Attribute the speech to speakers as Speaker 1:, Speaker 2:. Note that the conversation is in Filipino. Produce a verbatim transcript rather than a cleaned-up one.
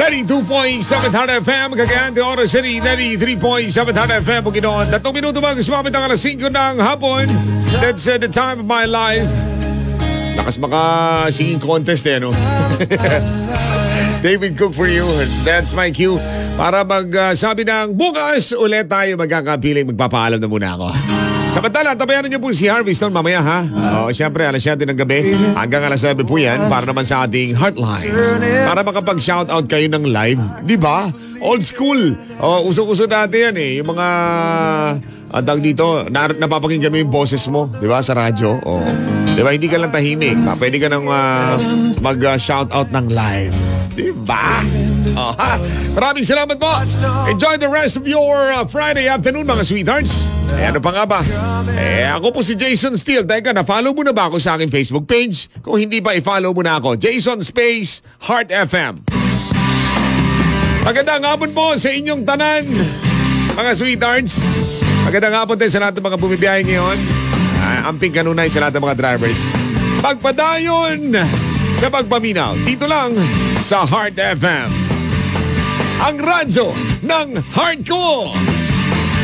Speaker 1: ninety-two point seven Hard F M, Cagayan de Oro City, ninety-three point seven Hard F M, Bukidnon. Tatlong minuto mga sumabit ang alas singko ng hapon. That's uh, the time of my life. Lakas maka singing contest eh, no? David Cook for you. That's my cue. Para magsabi uh, ng bukas ulit tayo magkakapiling. Magpapaalam na muna ako. Samantala, tabayanan niyo po si Harvey Stone mamaya, ha? O, siyempre, alas siyete ng gabi hanggang alas sabi po yan para naman sa ating Heartlines. Para makapag-shoutout kayo ng live. Di ba? Old school. O, usok-usok natin yan eh. Yung mga, andang dito, na, napapakinggan mo yung boses mo. Di ba? Sa radyo. O, di ba? Hindi ka lang tahimik. Ha? Pwede ka nang uh, mag-shoutout ng live. Di ba? Oh, ha? Maraming salamat po. Enjoy the rest of your uh, Friday afternoon, mga sweethearts. Eh, ano pa nga ba? Eh, ako po si Jason Steele. Teka, na-follow mo na ba ako sa aking Facebook page? Kung hindi pa, i-follow mo na ako. Jason Space Heart F M. Magandang hapon po sa inyong tanan, mga sweethearts. Magandang hapon din sa lahat ng mga bumibiyahe ngayon. Ah, amping kanunay sa lahat ng mga drivers. Pagpadayon sa pagpaminaw. Dito lang sa Heart F M. Ang radyo ng hardcore.